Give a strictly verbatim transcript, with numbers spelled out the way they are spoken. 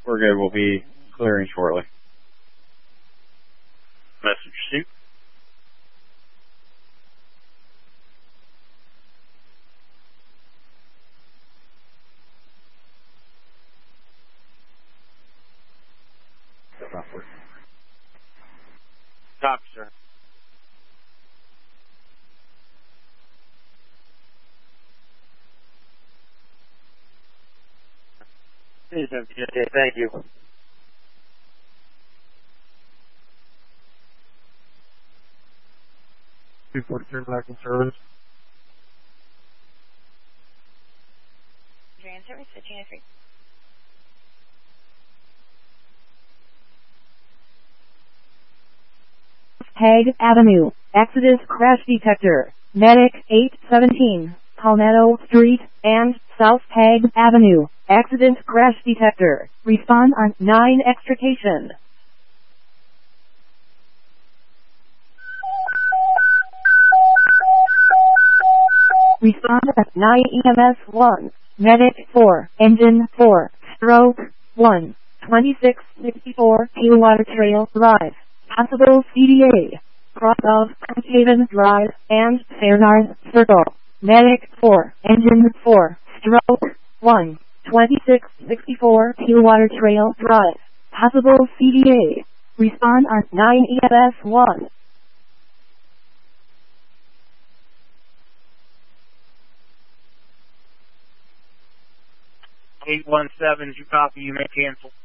We're good. We'll be clearing shortly. Message received. Copy, sir. Thank you. two forty-three back in service. You're in service, fifteen oh three. Hague Avenue, Exodus Crash Detector, Medic eight seventeen, Palmetto Street, and South Hague Avenue, Accident Crash Detector, respond on nine extrication. Respond at nine E M S one, Medic four, Engine four, Stroke one, twenty-six sixty-four Clearwater Trail Drive, possible C D A, cross of Haven Drive, and Fairnard Circle. Medic four, Engine four, Stroke one, twenty-six sixty-four Clearwater Trail Drive, possible C D A, respond on nine E M S one. eight one seven, you copy, you may cancel.